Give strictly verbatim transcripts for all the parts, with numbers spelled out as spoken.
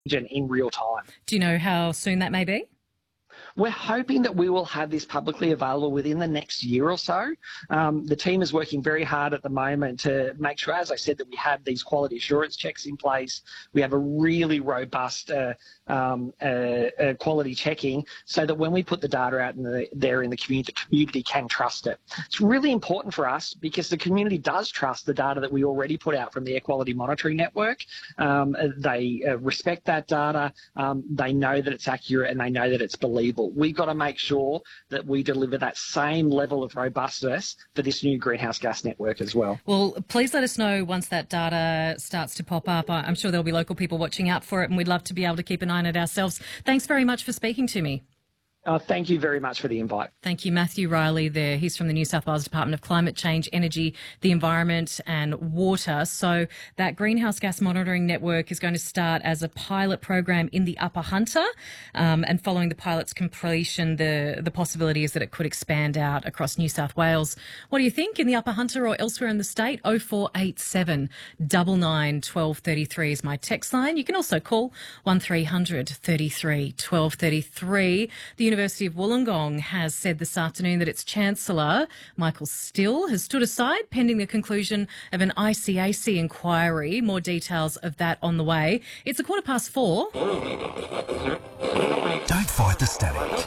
in real time. Do you know how soon that may be? We're hoping that we will have this publicly available within the next year or so. Um, the team is working very hard at the moment to make sure, as I said, that we have these quality assurance checks in place. We have a really robust uh, um, uh, uh, quality checking so that when we put the data out in the, there in the community, the community can trust it. It's really important for us because the community does trust the data that we already put out from the Air Quality Monitoring Network. Um, they uh, respect that data. Um, they know that it's accurate and they know that it's believable. We've got to make sure that we deliver that same level of robustness for this new greenhouse gas network as well. Well, please let us know once that data starts to pop up. I'm sure there'll be local people watching out for it, and we'd love to be able to keep an eye on it ourselves. Thanks very much for speaking to me. Uh, thank you very much for the invite. Thank you, Matthew Riley there. He's from the New South Wales Department of Climate Change, Energy, the Environment and Water. So that greenhouse gas monitoring network is going to start as a pilot program in the Upper Hunter. Um, and following the pilot's completion, the, the possibility is that it could expand out across New South Wales. What do you think in the Upper Hunter or elsewhere in the state? oh four eight seven, nine nine, one two three three is my text line. You can also call one three hundred, thirty-three, twelve thirty-three. The University of Wollongong has said this afternoon that its Chancellor, Michael Still, has stood aside pending the conclusion of an I C A C inquiry. More details of that on the way. It's a quarter past four. Don't fight the static.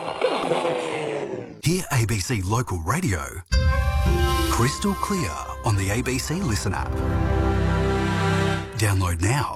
Hear A B C Local Radio crystal clear on the A B C Listen app. Download now.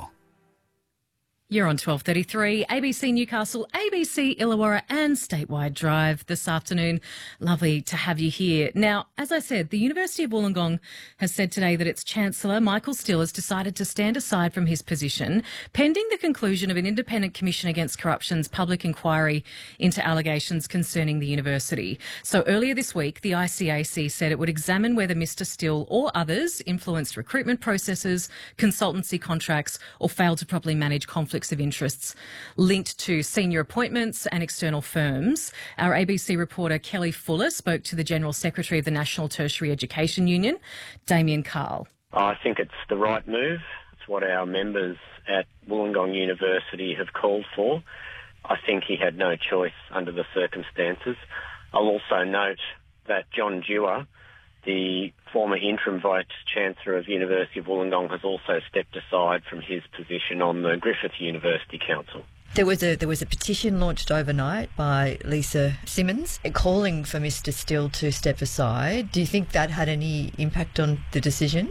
You're on twelve thirty-three, A B C Newcastle, A B C Illawarra and Statewide Drive this afternoon. Lovely to have you here. Now, as I said, the University of Wollongong has said today that its Chancellor, Michael Still, has decided to stand aside from his position pending the conclusion of an Independent Commission Against Corruption's public inquiry into allegations concerning the university. So earlier this week, the I C A C said it would examine whether Mister Still or others influenced recruitment processes, consultancy contracts or failed to properly manage conflicts of interests linked to senior appointments and external firms. Our A B C reporter Kelly Fuller spoke to the General Secretary of the National Tertiary Education Union, Damien Carl. I think it's the right move. It's what our members at Wollongong University have called for. I think he had no choice under the circumstances. I'll also note that John Dewar, the former interim Vice-Chancellor of University of Wollongong, has also stepped aside from his position on the Griffith University Council. There was a there was a petition launched overnight by Lisa Simmons calling for Mister Still to step aside. Do you think that had any impact on the decision?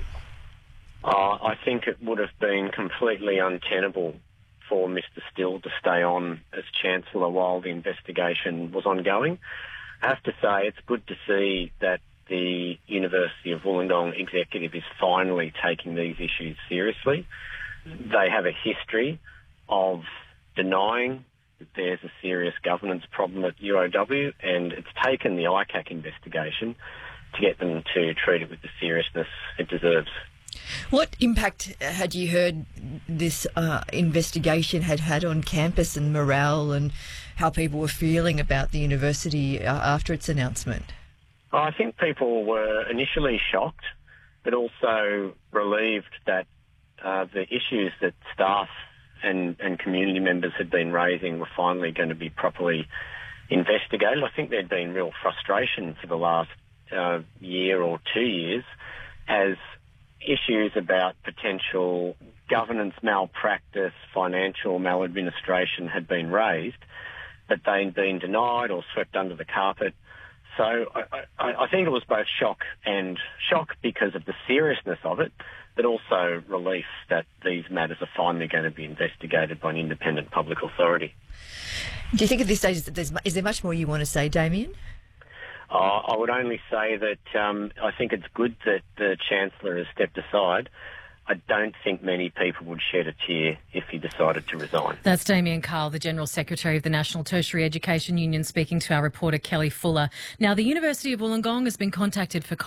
Uh, I think it would have been completely untenable for Mister Still to stay on as Chancellor while the investigation was ongoing. I have to say it's good to see that the University of Wollongong executive is finally taking these issues seriously. They have a history of denying that there's a serious governance problem at U O W, and it's taken the I C A C investigation to get them to treat it with the seriousness it deserves. What impact had you heard this uh, investigation had had on campus and morale and how people were feeling about the university uh, after its announcement? I think people were initially shocked, but also relieved that uh, the issues that staff and, and community members had been raising were finally going to be properly investigated. I think there'd been real frustration for the last uh, year or two years as issues about potential governance malpractice, financial maladministration had been raised, but they'd been denied or swept under the carpet. So I, I, I think it was both shock and shock because of the seriousness of it, but also relief that these matters are finally going to be investigated by an independent public authority. Do you think at this stage, that there's, is there much more you want to say, Damien? Uh, I would only say that um, I think it's good that the Chancellor has stepped aside. I don't think many people would shed a tear if he decided to resign. That's Damien Carl, the General Secretary of the National Tertiary Education Union, speaking to our reporter Kelly Fuller. Now, the University of Wollongong has been contacted for